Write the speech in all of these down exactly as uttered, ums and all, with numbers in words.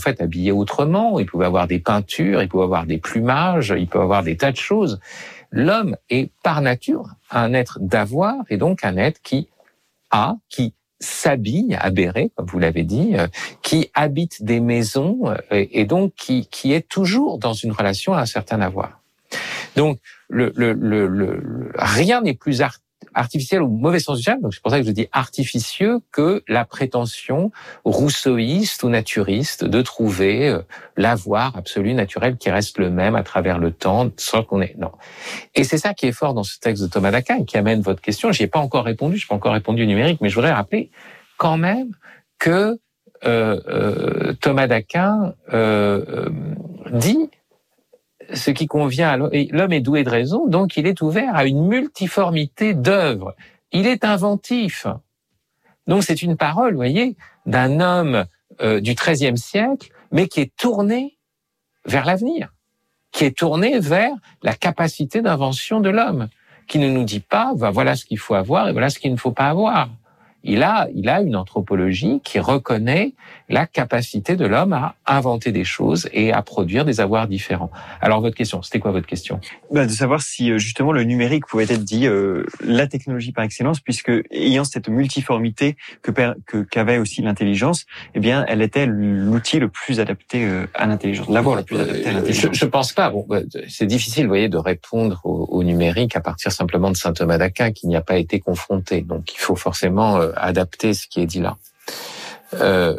fait habillé autrement, il pouvait avoir des peintures, il pouvait avoir des plumages, il peut avoir des tas de choses. L'homme est par nature un être d'avoir et donc un être qui a, qui s'habille, aberré, comme vous l'avez dit, euh, qui habite des maisons euh, et, et donc qui, qui est toujours dans une relation à un certain avoir. Donc, le, le, le, le, rien n'est plus art, artificiel au mauvais sens du terme, donc c'est pour ça que je dis artificieux, que la prétention rousseauiste ou naturiste de trouver euh, l'avoir absolu, naturel, qui reste le même à travers le temps, sans qu'on ait... Non. Et c'est ça qui est fort dans ce texte de Thomas d'Aquin et qui amène votre question. J'y ai pas encore répondu, je n'ai pas encore répondu au numérique, mais je voudrais rappeler quand même que euh, euh, Thomas d'Aquin euh, euh, dit ce qui convient à l'homme. L'homme est doué de raison, donc il est ouvert à une multiformité d'œuvres. Il est inventif. Donc c'est une parole, vous voyez, d'un homme euh, du treizième siècle, mais qui est tourné vers l'avenir, qui est tourné vers la capacité d'invention de l'homme, qui ne nous dit pas, bah, voilà ce qu'il faut avoir et voilà ce qu'il ne faut pas avoir. Il a, il a une anthropologie qui reconnaît la capacité de l'homme à inventer des choses et à produire des avoirs différents. Alors, votre question, c'était quoi votre question ? Bah, de savoir si, justement, le numérique pouvait être dit euh, la technologie par excellence, puisque, ayant cette multiformité que, que qu'avait aussi l'intelligence, eh bien, elle était l'outil le plus adapté euh, à l'intelligence, l'avoir le plus adapté à l'intelligence. Je, je pense pas. Bon, c'est difficile, vous voyez, de répondre au, au numérique à partir simplement de saint Thomas d'Aquin, qui n'y a pas été confronté. Donc, il faut forcément euh, adapter ce qui est dit là. Euh,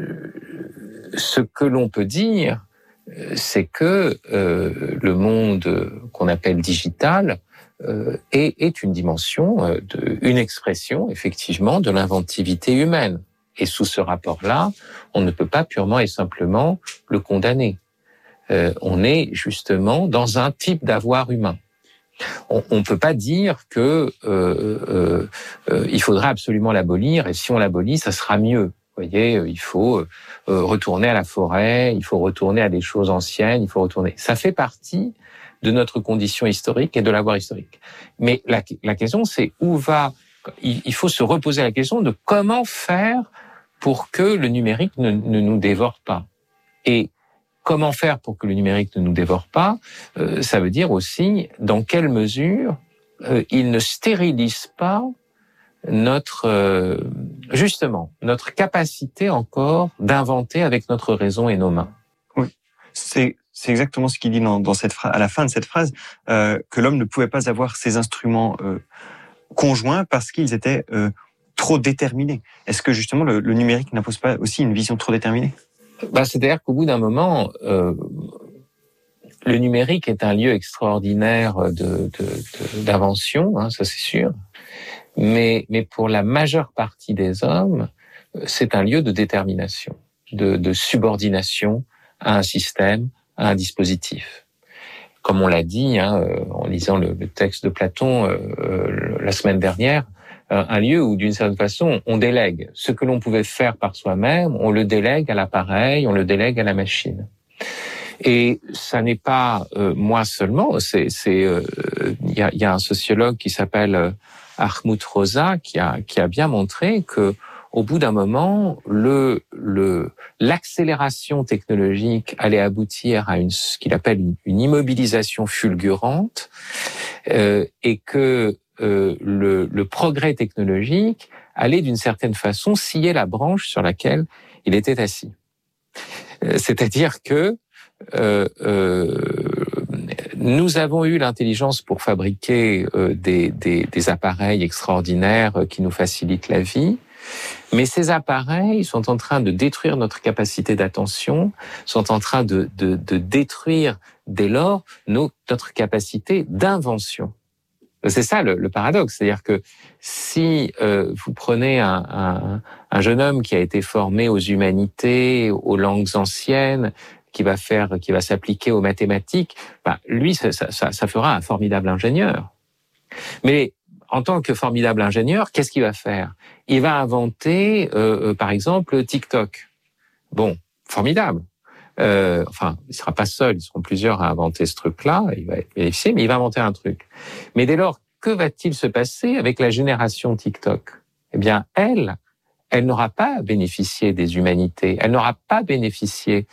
ce que l'on peut dire, c'est que euh, le monde qu'on appelle digital euh, est, est une dimension, euh, de, une expression, effectivement, de l'inventivité humaine. Et sous ce rapport-là, on ne peut pas purement et simplement le condamner. Euh, on est justement dans un type d'avoir humain. On ne peut pas dire que euh, euh, euh, il faudrait absolument l'abolir et si on l'abolit, ça sera mieux. Vous voyez, il faut euh, retourner à la forêt, il faut retourner à des choses anciennes, il faut retourner. Ça fait partie de notre condition historique et de l'avoir historique. Mais la, la question, c'est où va... Il, il faut se reposer la question de comment faire pour que le numérique ne, ne nous dévore pas. Et comment faire pour que le numérique ne nous dévore pas ? euh, Ça veut dire aussi dans quelle mesure euh, il ne stérilise pas notre euh, justement notre capacité encore d'inventer avec notre raison et nos mains. Oui, c'est c'est exactement ce qu'il dit dans, dans cette phrase, à la fin de cette phrase, euh, que l'homme ne pouvait pas avoir ces instruments euh, conjoints parce qu'ils étaient euh, trop déterminés. Est-ce que justement le, le numérique n'impose pas aussi une vision trop déterminée ? Bah, c'est-à-dire qu'au bout d'un moment, euh, le numérique est un lieu extraordinaire de, de, de, d'invention, hein, ça c'est sûr. Mais, mais pour la majeure partie des hommes, c'est un lieu de détermination, de, de subordination à un système, à un dispositif. Comme on l'a dit, hein, en lisant le, le texte de Platon euh, la semaine dernière, un lieu où, d'une certaine façon, on délègue. Ce que l'on pouvait faire par soi-même, on le délègue à l'appareil, on le délègue à la machine. Et ça n'est pas euh, moi seulement, c'est, c'est, euh, y a, y a un sociologue qui s'appelle euh, Hartmut Rosa qui a, qui a bien montré que, au bout d'un moment, le, le, l'accélération technologique allait aboutir à une, ce qu'il appelle une, une immobilisation fulgurante, euh, et que Euh, le, le progrès technologique allait d'une certaine façon scier la branche sur laquelle il était assis. Euh, c'est-à-dire que euh, euh, nous avons eu l'intelligence pour fabriquer euh, des, des, des appareils extraordinaires qui nous facilitent la vie, mais ces appareils sont en train de détruire notre capacité d'attention, sont en train de, de, de détruire dès lors nos, notre capacité d'invention. C'est ça le, le paradoxe, c'est-à-dire que si euh, vous prenez un, un, un jeune homme qui a été formé aux humanités, aux langues anciennes, qui va faire, qui va s'appliquer aux mathématiques, bah, lui, ça, ça, ça fera un formidable ingénieur. Mais en tant que formidable ingénieur, qu'est-ce qu'il va faire ? Il va inventer, euh, par exemple, TikTok. Bon, formidable. Euh, enfin, il ne sera pas seul, ils seront plusieurs à inventer ce truc-là, il va être bénéficié, mais il va inventer un truc. Mais dès lors, que va-t-il se passer avec la génération TikTok ? Eh bien, elle, elle n'aura pas bénéficié des humanités, elle n'aura pas bénéficié